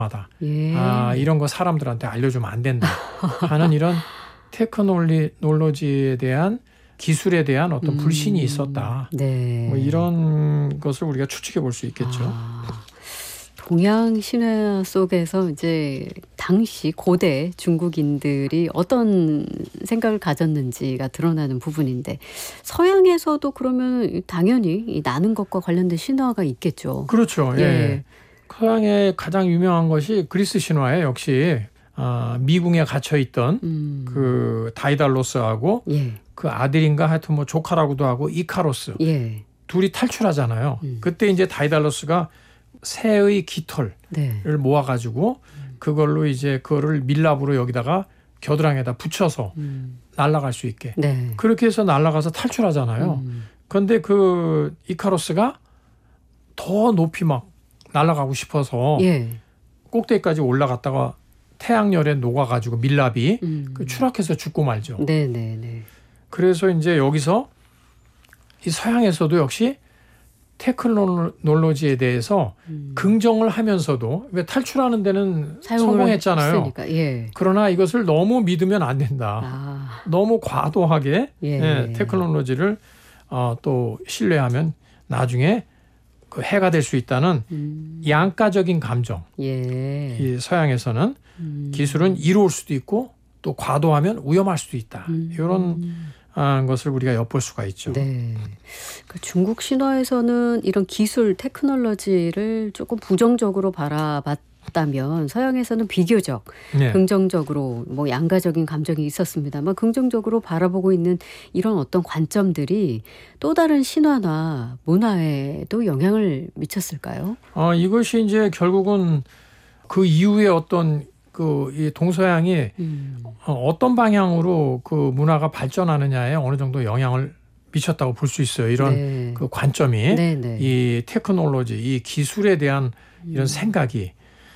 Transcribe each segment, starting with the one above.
예. 이런 거 사람들한테 알려주면 안 된다 하는 이런 테크놀로지에 대한 기술에 대한 어떤 불신이 있었다. 네. 뭐 이런 것을 우리가 추측해 볼 수 있겠죠. 동양 신화 속에서 이제 당시 고대 중국인들이 어떤 생각을 가졌는지가 드러나는 부분인데 서양에서도 그러면 당연히 이 나는 것과 관련된 신화가 있겠죠. 그렇죠. 예. 예. 서양의 가장 유명한 것이 그리스 신화에 역시 미궁에 갇혀 있던 그 다이달로스하고 예. 그 아들인가 하여튼 뭐 조카라고도 하고 이카로스 예. 둘이 탈출하잖아요. 그때 이제 다이달로스가 새의 깃털을 네. 모아가지고 그걸로 이제 그거를 밀랍으로 여기다가 겨드랑이에다 붙여서 날아갈 수 있게. 네. 그렇게 해서 날아가서 탈출하잖아요. 그런데 그 이카로스가 더 높이 막 날아가고 싶어서 예. 꼭대기까지 올라갔다가 태양열에 녹아가지고 밀랍이 그 추락해서 죽고 말죠. 네네네. 그래서 이제 여기서 이 서양에서도 역시 테크놀로지에 대해서 긍정을 하면서도 왜 탈출하는 데는 성공했잖아요. 했으니까. 예. 그러나 이것을 너무 믿으면 안 된다. 너무 과도하게 테크놀로지를 또 신뢰하면 나중에 그 해가 될 수 있다는 양가적인 감정. 예. 이 서양에서는 기술은 이로울 수도 있고 또 과도하면 위험할 수도 있다. 이런 것을 우리가 엿볼 수가 있죠. 네. 그러니까 중국 신화에서는 이런 기술, 테크놀로지를 조금 부정적으로 바라봤다면 서양에서는 비교적 긍정적으로 뭐 양가적인 감정이 있었습니다만 긍정적으로 바라보고 있는 이런 어떤 관점들이 또 다른 신화나 문화에도 영향을 미쳤을까요? 이것이 이제 결국은 그 이후에 어떤 이 동서양이 어떤 방향으로 그 문화가 발전하느냐에 어느 정도 영향을 미쳤다고 볼 수 있어요. 이런 그 관점이 이 테크놀로지, 이 기술에 대한 이런 생각이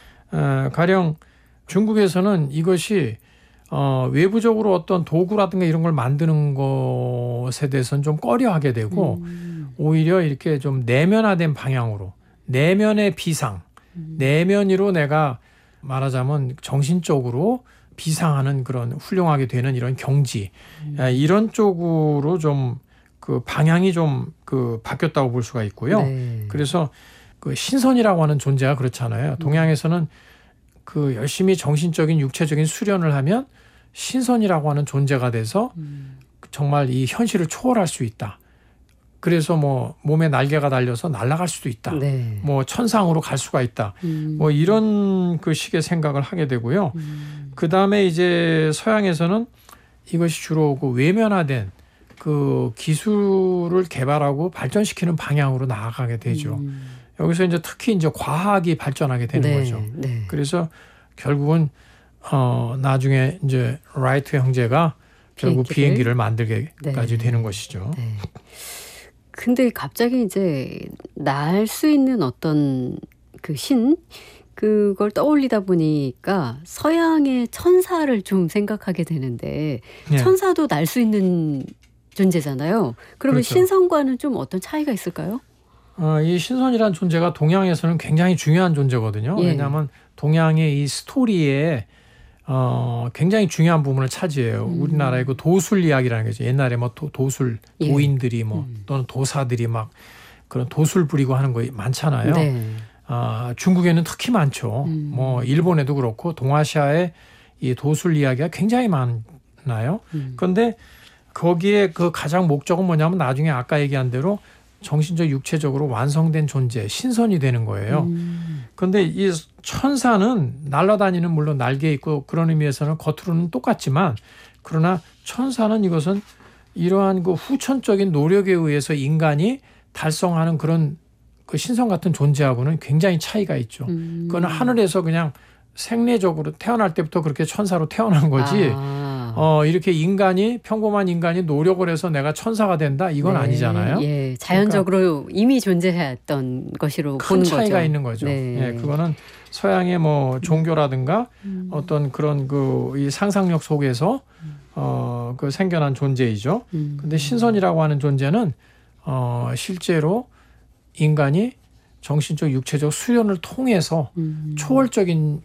가령 중국에서는 이것이 외부적으로 어떤 도구라든가 이런 걸 만드는 것에 대해서는 좀 꺼려하게 되고 오히려 이렇게 좀 내면화된 방향으로 내면의 비상, 내면으로 내가 말하자면 정신적으로 비상하는 그런 훌륭하게 되는 이런 경지 이런 쪽으로 좀 그 방향이 좀 그 바뀌었다고 볼 수가 있고요. 그래서 그 신선이라고 하는 존재가 그렇잖아요. 동양에서는 그 열심히 정신적인 육체적인 수련을 하면 신선이라고 하는 존재가 돼서 정말 이 현실을 초월할 수 있다. 그래서 뭐 몸에 날개가 달려서 날아갈 수도 있다. 뭐 천상으로 갈 수가 있다. 뭐 이런 그 식의 생각을 하게 되고요. 그 다음에 이제 서양에서는 이것이 주로 그 외면화된 그 기술을 개발하고 발전시키는 방향으로 나아가게 되죠. 여기서 이제 특히 이제 과학이 발전하게 되는 거죠. 그래서 결국은 나중에 이제 라이트 형제가 결국 비행기를 만들게까지 되는 것이죠. 근데 갑자기 이제 날 수 있는 어떤 그 그걸 떠올리다 보니까 서양의 천사를 좀 생각하게 되는데 천사도 날 수 있는 존재잖아요. 그러면 그렇죠. 신선과는 좀 어떤 차이가 있을까요? 이 신선이라는 존재가 동양에서는 굉장히 중요한 존재거든요. 왜냐하면 동양의 이 스토리에 굉장히 중요한 부분을 차지해요. 우리나라의 그 도술 이야기라는 거죠. 옛날에 뭐 도술 도인들이 뭐 또는 도사들이 막 그런 도술 부리고 하는 거 많잖아요. 중국에는 특히 많죠. 뭐 일본에도 그렇고 동아시아의 이 도술 이야기가 굉장히 많아요. 그런데 거기에 그 가장 목적은 뭐냐면 나중에 아까 얘기한 대로 정신적 육체적으로 완성된 존재, 신선이 되는 거예요. 그런데 이 천사는 날아다니는 물론 날개 있고 그런 의미에서는 겉으로는 똑같지만 그러나 천사는 이것은 이러한 그 후천적인 노력에 의해서 인간이 달성하는 그런 그 신선 같은 존재하고는 굉장히 차이가 있죠. 그건 하늘에서 그냥 생리적으로 태어날 때부터 그렇게 천사로 태어난 거지. 이렇게 평범한 인간이 노력을 해서 내가 천사가 된다? 이건 아니잖아요. 자연적으로 그러니까 이미 존재했던 것으로 보는 거죠. 큰 차이가 있는 거죠. 그거는 서양의 뭐 종교라든가 어떤 그런 이 상상력 속에서 그 생겨난 존재이죠. 근데 신선이라고 하는 존재는 실제로 인간이 정신적, 육체적 수련을 통해서 초월적인